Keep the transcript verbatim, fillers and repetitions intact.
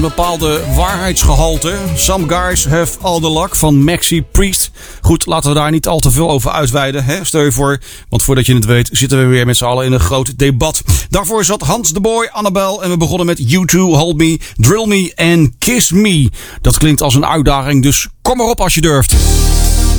bepaalde waarheidsgehalte. Some guys have all the luck van Maxi Priest. Goed, laten we daar niet al te veel over uitweiden. Hè? Stel je voor, want voordat je het weet zitten we weer met z'n allen in een groot debat. Daarvoor zat Hans de Boy, Annabel en we begonnen met U twee, Hold Me, Drill Me en Kiss Me. Dat klinkt als een uitdaging, dus kom maar op als je durft.